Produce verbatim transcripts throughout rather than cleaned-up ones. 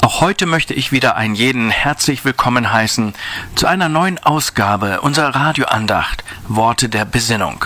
Auch heute möchte ich wieder einen jeden herzlich willkommen heißen zu einer neuen Ausgabe unserer Radioandacht Worte der Besinnung.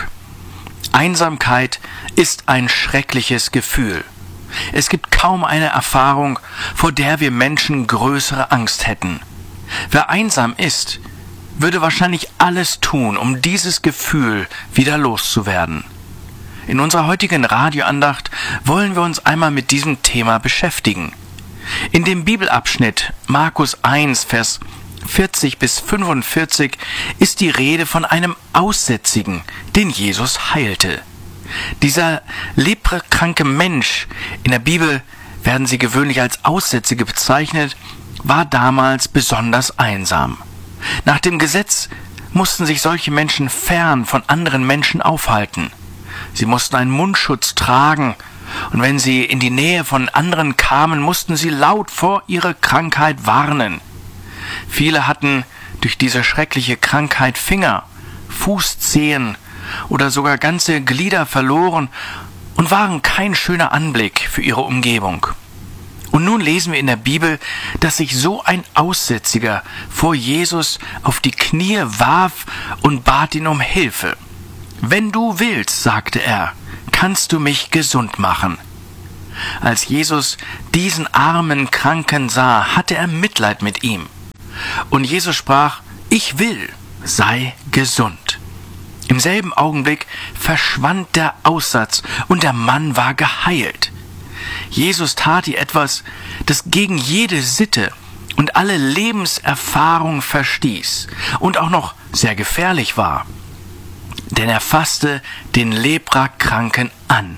Einsamkeit ist ein schreckliches Gefühl. Es gibt kaum eine Erfahrung, vor der wir Menschen größere Angst hätten. Wer einsam ist, würde wahrscheinlich alles tun, um dieses Gefühl wieder loszuwerden. In unserer heutigen Radioandacht wollen wir uns einmal mit diesem Thema beschäftigen. In dem Bibelabschnitt Markus eins, Vers vierzig bis fünfundvierzig ist die Rede von einem Aussätzigen, den Jesus heilte. Dieser leprakranke Mensch, in der Bibel werden sie gewöhnlich als Aussätzige bezeichnet, war damals besonders einsam. Nach dem Gesetz mussten sich solche Menschen fern von anderen Menschen aufhalten. Sie mussten einen Mundschutz tragen, und wenn sie in die Nähe von anderen kamen, mussten sie laut vor ihrer Krankheit warnen. Viele hatten durch diese schreckliche Krankheit Finger, Fußzehen oder sogar ganze Glieder verloren und waren kein schöner Anblick für ihre Umgebung. Und nun lesen wir in der Bibel, dass sich so ein Aussätziger vor Jesus auf die Knie warf und bat ihn um Hilfe. »Wenn du willst«, sagte er, »kannst du mich gesund machen.« Als Jesus diesen armen Kranken sah, hatte er Mitleid mit ihm. Und Jesus sprach, »Ich will, sei gesund.« Im selben Augenblick verschwand der Aussatz und der Mann war geheilt. Jesus tat hier etwas, das gegen jede Sitte und alle Lebenserfahrung verstieß und auch noch sehr gefährlich war. Denn er fasste den Leprakranken an.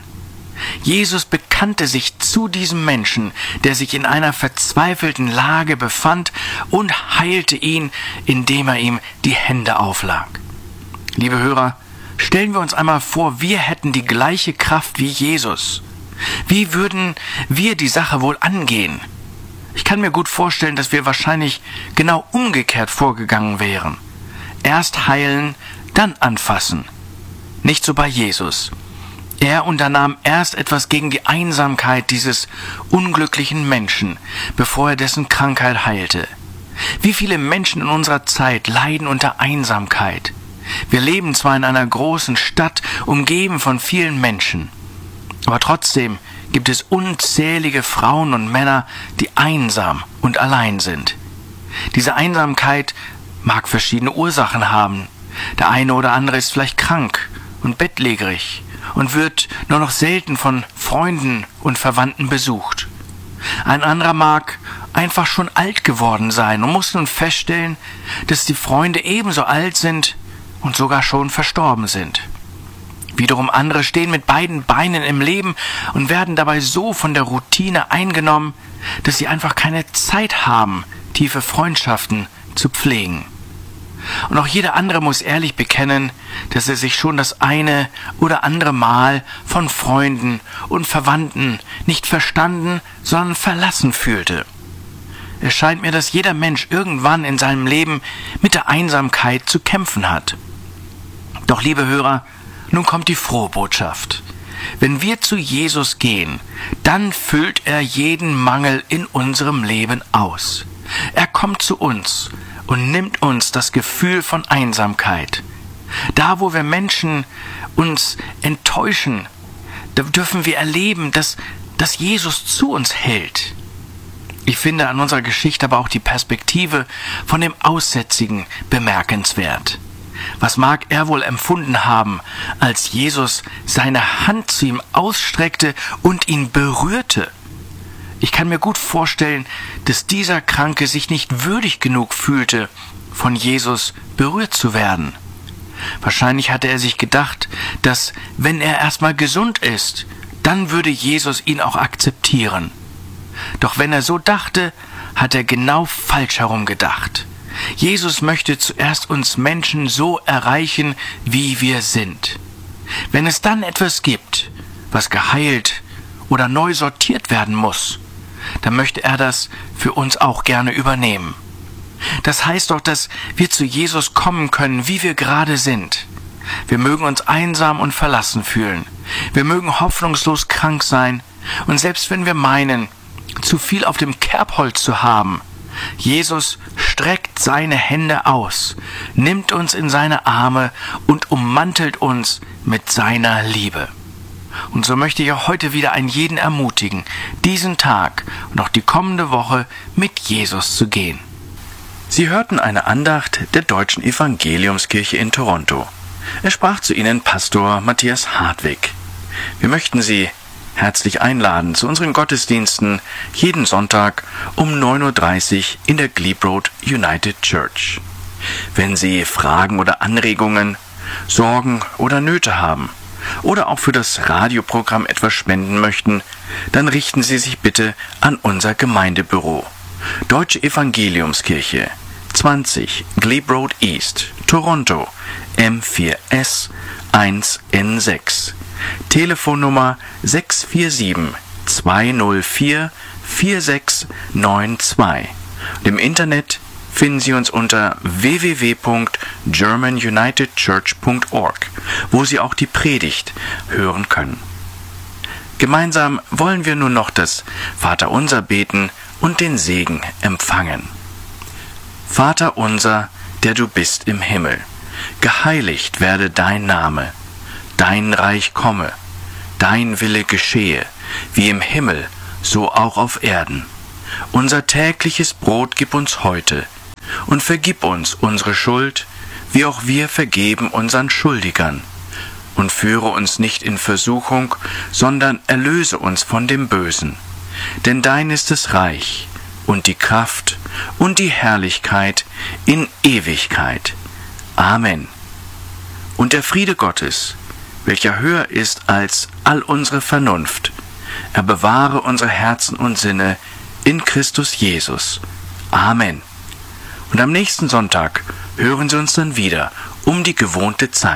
Jesus bekannte sich zu diesem Menschen, der sich in einer verzweifelten Lage befand, und heilte ihn, indem er ihm die Hände auflag. Liebe Hörer, stellen wir uns einmal vor, wir hätten die gleiche Kraft wie Jesus. Wie würden wir die Sache wohl angehen? Ich kann mir gut vorstellen, dass wir wahrscheinlich genau umgekehrt vorgegangen wären. Erst heilen, dann anfassen. Nicht so bei Jesus. Er unternahm erst etwas gegen die Einsamkeit dieses unglücklichen Menschen, bevor er dessen Krankheit heilte. Wie viele Menschen in unserer Zeit leiden unter Einsamkeit? Wir leben zwar in einer großen Stadt, umgeben von vielen Menschen, aber trotzdem gibt es unzählige Frauen und Männer, die einsam und allein sind. Diese Einsamkeit mag verschiedene Ursachen haben. Der eine oder andere ist vielleicht krank und bettlägerig und wird nur noch selten von Freunden und Verwandten besucht. Ein anderer mag einfach schon alt geworden sein und muss nun feststellen, dass die Freunde ebenso alt sind und sogar schon verstorben sind. Wiederum andere stehen mit beiden Beinen im Leben und werden dabei so von der Routine eingenommen, dass sie einfach keine Zeit haben, tiefe Freundschaften zu pflegen. Und auch jeder andere muss ehrlich bekennen, dass er sich schon das eine oder andere Mal von Freunden und Verwandten nicht verstanden, sondern verlassen fühlte. Es scheint mir, dass jeder Mensch irgendwann in seinem Leben mit der Einsamkeit zu kämpfen hat. Doch, liebe Hörer, nun kommt die frohe Botschaft. Wenn wir zu Jesus gehen, dann füllt er jeden Mangel in unserem Leben aus. Er kommt zu uns und nimmt uns das Gefühl von Einsamkeit. Da, wo wir Menschen uns enttäuschen, da dürfen wir erleben, dass, dass Jesus zu uns hält. Ich finde an unserer Geschichte aber auch die Perspektive von dem Aussätzigen bemerkenswert. Was mag er wohl empfunden haben, als Jesus seine Hand zu ihm ausstreckte und ihn berührte? Ich kann mir gut vorstellen, dass dieser Kranke sich nicht würdig genug fühlte, von Jesus berührt zu werden. Wahrscheinlich hatte er sich gedacht, dass, wenn er erstmal gesund ist, dann würde Jesus ihn auch akzeptieren. Doch wenn er so dachte, hat er genau falsch herum gedacht. Jesus möchte zuerst uns Menschen so erreichen, wie wir sind. Wenn es dann etwas gibt, was geheilt oder neu sortiert werden muss, dann möchte er das für uns auch gerne übernehmen. Das heißt doch, dass wir zu Jesus kommen können, wie wir gerade sind. Wir mögen uns einsam und verlassen fühlen. Wir mögen hoffnungslos krank sein. Und selbst wenn wir meinen, zu viel auf dem Kerbholz zu haben. Jesus streckt seine Hände aus, nimmt uns in seine Arme und ummantelt uns mit seiner Liebe. Und so möchte ich auch heute wieder einen jeden ermutigen, diesen Tag und auch die kommende Woche mit Jesus zu gehen. Sie hörten eine Andacht der Deutschen Evangeliumskirche in Toronto. Es sprach zu Ihnen Pastor Matthias Hartwig. Wir möchten Sie herzlich einladen zu unseren Gottesdiensten jeden Sonntag um neun Uhr dreißig in der Glebe Road United Church. Wenn Sie Fragen oder Anregungen, Sorgen oder Nöte haben oder auch für das Radioprogramm etwas spenden möchten, dann richten Sie sich bitte an unser Gemeindebüro. Deutsche Evangeliumskirche, zwanzig Glebe Road East, Toronto, M vier S eins N sechs. Telefonnummer sechs vier sieben, zwei null vier, vier sechs neun zwei. Und im Internet finden Sie uns unter w w w punkt german united church punkt org, wo Sie auch die Predigt hören können. Gemeinsam wollen wir nun noch das Vaterunser beten und den Segen empfangen. Vater unser, der du bist im Himmel, geheiligt werde dein Name, dein Reich komme, dein Wille geschehe, wie im Himmel, so auch auf Erden. Unser tägliches Brot gib uns heute und vergib uns unsere Schuld, wie auch wir vergeben unseren Schuldigern. Und führe uns nicht in Versuchung, sondern erlöse uns von dem Bösen. Denn dein ist das Reich und die Kraft und die Herrlichkeit in Ewigkeit. Amen. Und der Friede Gottes, welcher höher ist als all unsere Vernunft, er bewahre unsere Herzen und Sinne in Christus Jesus. Amen. Und am nächsten Sonntag hören Sie uns dann wieder um die gewohnte Zeit.